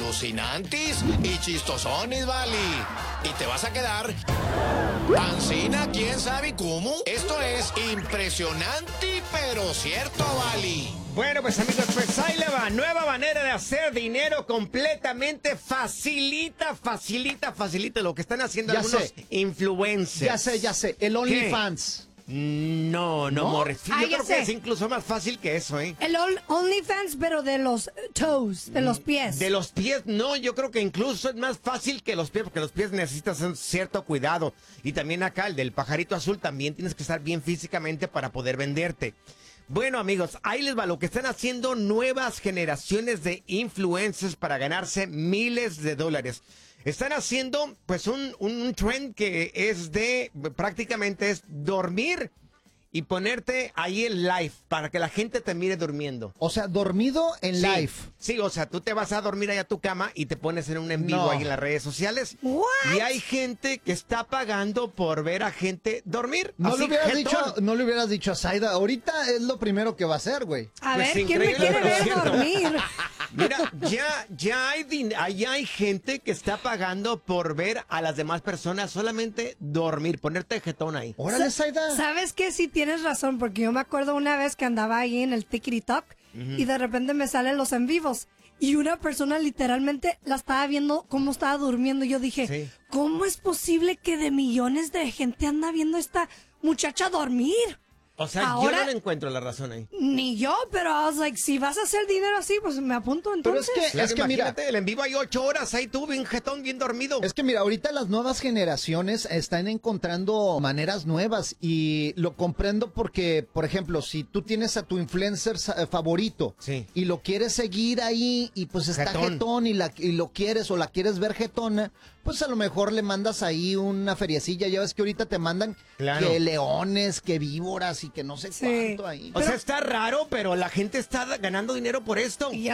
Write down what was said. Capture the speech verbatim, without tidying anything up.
alucinantes y chistosones, vale. Y te vas a quedar pancina, quién sabe cómo. Esto es impresionante, pero cierto, vale. Bueno, pues amigos, pues ahí le va. Nueva manera de hacer dinero completamente facilita, facilita, facilita lo que están haciendo Ya algunos sé. influencers. Ya sé, ya sé. El OnlyFans. No, no, ¿No? Morris. Sí, Ah, yo ya creo sé. que es incluso más fácil que eso, ¿eh? El ol- OnlyFans, pero de los toes, de los pies. De los pies, no, yo creo que incluso es más fácil que los pies, porque los pies necesitas un cierto cuidado. Y también acá, el del pajarito azul, también tienes que estar bien físicamente para poder venderte. Bueno, amigos, ahí les va lo que están haciendo nuevas generaciones de influencers para ganarse miles de dólares. Están haciendo, pues, un, un trend que es de, prácticamente es dormir y ponerte ahí en live para que la gente te mire durmiendo. O sea, dormido en Sí, live. Sí, o sea, tú te vas a dormir ahí a tu cama y te pones en un en vivo No. ahí en las redes sociales. What? Y hay gente que está pagando por ver a gente dormir. No así, le hubieras jetón. dicho, no le hubieras dicho a Zaida. Ahorita es lo primero que va a hacer, güey. A Pues ver, ¿quién me increíble, quiere pero ver cierto. dormir? Mira, ya, ya hay din- ya hay gente que está pagando por ver a las demás personas solamente dormir, ponerte jetón ahí. Órale, Zaida. ¿Sabes qué? Sí tienes razón, porque yo me acuerdo una vez que andaba ahí en el TikTok y de repente me salen los en vivos y una persona literalmente la estaba viendo cómo estaba durmiendo y yo dije, Sí. ¿cómo es posible que de millones de gente anda viendo a esta muchacha dormir? O sea, Ahora- yo no le encuentro la razón ahí. Ni yo, pero I was like, si vas a hacer dinero así, pues me apunto Pero es entonces. que, es que mira, Imagínate, el en vivo hay ocho horas ahí tú, bien jetón, bien dormido. es que mira, ahorita las nuevas generaciones están encontrando maneras nuevas y lo comprendo porque, por ejemplo, si tú tienes a tu influencer sa- favorito Sí. y lo quieres seguir ahí y pues está Jetón. jetón, y, la, y lo quieres o la quieres ver jetona, pues a lo mejor le mandas ahí una feriecilla. Ya ves que ahorita te mandan Claro. que leones, que víboras y que no sé Sí. cuánto ahí. O sea, está raro, pero la gente está ganando dinero por esto. Y